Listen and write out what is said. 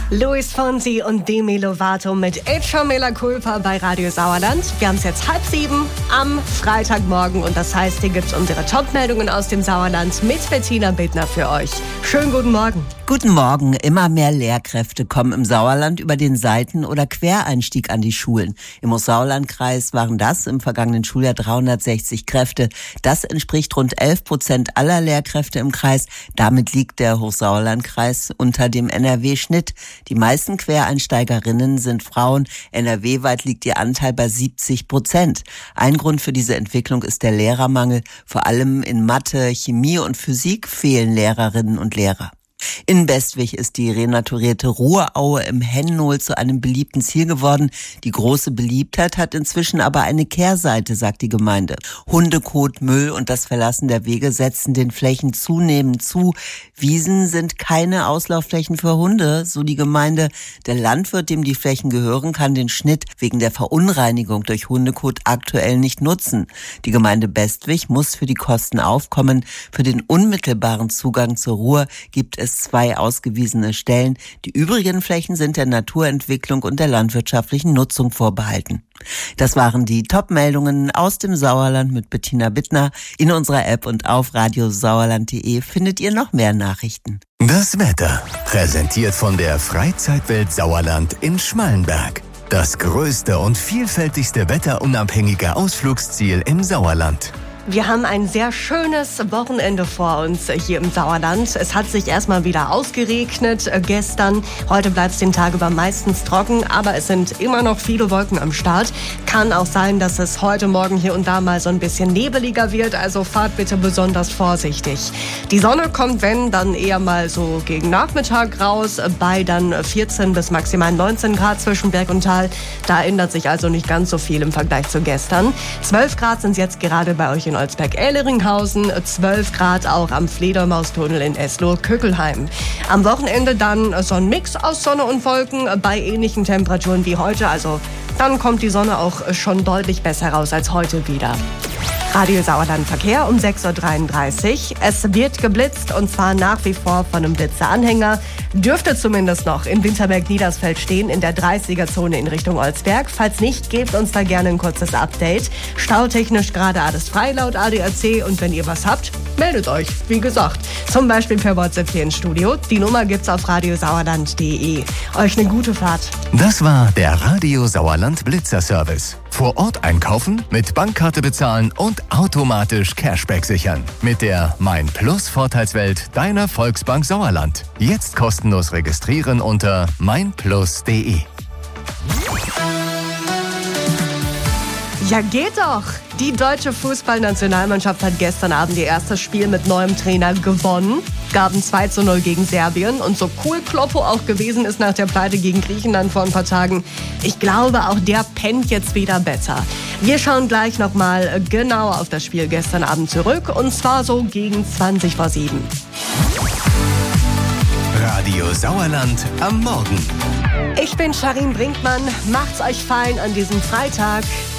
Luis Fonsi und Demi Lovato mit Echa Mea Culpa bei Radio Sauerland. Wir haben es jetzt 6:30 am Freitagmorgen und das heißt, hier gibt es unsere Top-Meldungen aus dem Sauerland mit Bettina Bittner für euch. Schönen guten Morgen. Guten Morgen. Immer mehr Lehrkräfte kommen im Sauerland über den Seiten- oder Quereinstieg an die Schulen. Im Hochsauerlandkreis waren das im vergangenen Schuljahr 360 Kräfte. Das entspricht rund 11% aller Lehrkräfte im Kreis. Damit liegt der Hochsauerlandkreis unter dem NRW-Schnitt. Die meisten Quereinsteigerinnen sind Frauen. NRW-weit liegt ihr Anteil bei 70%. Ein Grund für diese Entwicklung ist der Lehrermangel. Vor allem in Mathe, Chemie und Physik fehlen Lehrerinnen und Lehrer. In Bestwig ist die renaturierte Ruhraue im Hennohl zu einem beliebten Ziel geworden. Die große Beliebtheit hat inzwischen aber eine Kehrseite, sagt die Gemeinde. Hundekot, Müll und das Verlassen der Wege setzen den Flächen zunehmend zu. Wiesen sind keine Auslaufflächen für Hunde, so die Gemeinde. Der Landwirt, dem die Flächen gehören, kann den Schnitt wegen der Verunreinigung durch Hundekot aktuell nicht nutzen. Die Gemeinde Bestwig muss für die Kosten aufkommen. Für den unmittelbaren Zugang zur Ruhr gibt es 2 ausgewiesene Stellen. Die übrigen Flächen sind der Naturentwicklung und der landwirtschaftlichen Nutzung vorbehalten. Das waren die Top-Meldungen aus dem Sauerland mit Bettina Bittner. In unserer App und auf radiosauerland.de findet ihr noch mehr Nachrichten. Das Wetter, präsentiert von der Freizeitwelt Sauerland in Schmallenberg. Das größte und vielfältigste wetterunabhängige Ausflugsziel im Sauerland. Wir haben ein sehr schönes Wochenende vor uns hier im Sauerland. Es hat sich erstmal wieder ausgeregnet gestern. Heute bleibt es den Tag über meistens trocken, aber es sind immer noch viele Wolken am Start. Kann auch sein, dass es heute Morgen hier und da mal so ein bisschen nebeliger wird, also fahrt bitte besonders vorsichtig. Die Sonne kommt, wenn, dann eher mal so gegen Nachmittag raus, bei dann 14 bis maximal 19 Grad zwischen Berg und Tal. Da ändert sich also nicht ganz so viel im Vergleich zu gestern. 12 Grad sind es jetzt gerade bei euch in Olsberg-Ehleringhausen, 12 Grad auch am Fledermaustunnel in Eslohe-Kückelheim. Am Wochenende dann so ein Mix aus Sonne und Wolken bei ähnlichen Temperaturen wie heute. Also dann kommt die Sonne auch schon deutlich besser raus als heute wieder. Radio Sauerland Verkehr um 6:33 Uhr. Es wird geblitzt und zwar nach wie vor von einem Blitzeranhänger. Dürfte zumindest noch in Winterberg-Niedersfeld stehen, in der 30er-Zone in Richtung Olsberg. Falls nicht, gebt uns da gerne ein kurzes Update. Stautechnisch gerade alles frei laut ADAC und wenn ihr was habt, meldet euch, wie gesagt. Zum Beispiel per WhatsApp hier ins Studio. Die Nummer gibt's auf radiosauerland.de. Euch eine gute Fahrt. Das war der Radio Sauerland Blitzer-Service. Vor Ort einkaufen, mit Bankkarte bezahlen und automatisch Cashback sichern. Mit der Mein Plus Vorteilswelt deiner Volksbank Sauerland. Jetzt kostenlos registrieren unter meinplus.de. Ja, geht doch! Die deutsche Fußballnationalmannschaft hat gestern Abend ihr erstes Spiel mit neuem Trainer gewonnen. Gab ein 2:0 gegen Serbien. Und so cool Kloppo auch gewesen ist nach der Pleite gegen Griechenland vor ein paar Tagen, ich glaube, auch der pennt jetzt wieder besser. Wir schauen gleich nochmal genau auf das Spiel gestern Abend zurück. Und zwar so gegen 7:20. Radio Sauerland am Morgen. Ich bin Sharin Brinkmann. Macht's euch fein an diesem Freitag.